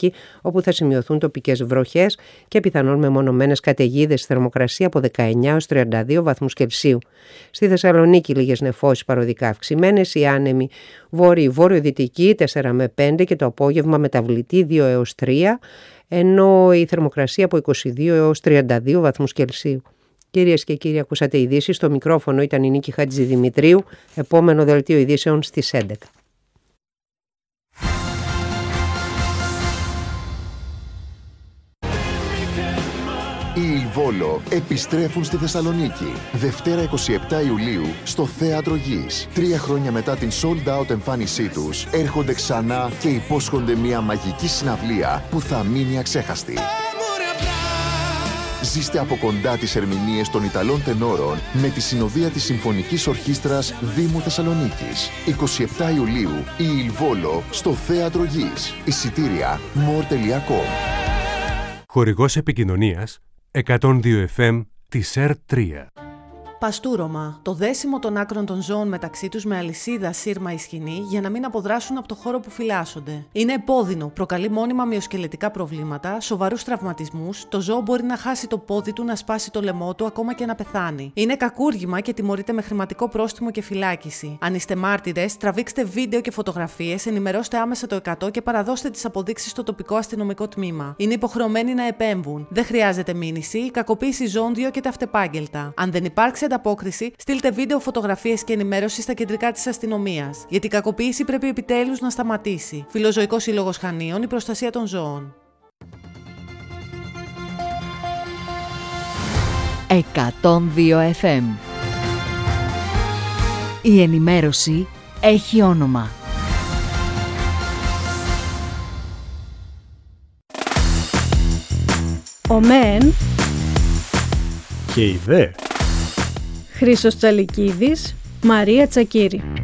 Θεσσαλονίκη, όπου θα σημειωθούν τοπικές βροχές και πιθανόν μεμονωμένες καταιγίδες, θερμοκρασία από 19 έως 32 βαθμούς Κελσίου. Στη Θεσσαλονίκη λίγες νεφώσεις παροδικά αυξημένες, οι άνεμοι βόρειο-δυτικοί 4 με 5 και το απόγευμα μεταβλητή 2 έως 3, ενώ η θερμοκρασία από 22 έως 32 βαθμούς Κελσίου. Κυρίες και κύριοι, ακούσατε ειδήσεις. Στο μικρόφωνο ήταν η Νίκη Χατζηδημητρίου. Επόμενο δελτίο ειδήσεων στις 11. Οι Ιλβόλο επιστρέφουν στη Θεσσαλονίκη. Δευτέρα 27 Ιουλίου στο Θέατρο Γης. 3 χρόνια μετά την sold out εμφάνισή τους, έρχονται ξανά και υπόσχονται μια μαγική συναυλία που θα μείνει αξέχαστη. Ζήστε από κοντά τις ερμηνείες των Ιταλών τενόρων με τη συνοδεία της Συμφωνικής Ορχήστρας Δήμου Θεσσαλονίκης. 27 Ιουλίου η Ιλβόλο στο Θέατρο Γης. Εισιτήρια more.com. Χορηγός επικοινωνίας 102 FM της ΕΡΤ3. Παστούρωμα. Το δέσιμο των άκρων των ζώων μεταξύ τους με αλυσίδα, σύρμα ή σκοινή για να μην αποδράσουν από το χώρο που φυλάσσονται. Είναι επώδυνο, προκαλεί μόνιμα μυοσκελετικά προβλήματα, σοβαρούς τραυματισμούς, το ζώο μπορεί να χάσει το πόδι του, να σπάσει το λαιμό του, ακόμα και να πεθάνει. Είναι κακούργημα και τιμωρείται με χρηματικό πρόστιμο και φυλάκιση. Αν είστε μάρτυρες, τραβήξτε βίντεο και φωτογραφίες, ενημερώστε άμεσα το 100 και παραδώστε τις αποδείξεις στο τοπικό αστυνομικό τμήμα. Είναι υποχρεωμένοι να επέμβουν. Δεν χρειάζεται μήνυση, η κακοποίηση ζώων διώκεται αυτεπάγγελτα. Αν δεν υπάρξει ανταπόκριση, στείλτε βίντεο, φωτογραφίες και ενημέρωση στα κεντρικά της αστυνομίας. Γιατί η κακοποίηση πρέπει επιτέλους να σταματήσει. Φιλοζωικός Σύλλογος Χανίων, η προστασία των ζώων. 102 FM. Η ενημέρωση έχει όνομα. Ο ΜΕΝ και η ΔΕ. Χρήστος Τσαλικίδης, Μαρία Τσακύρη.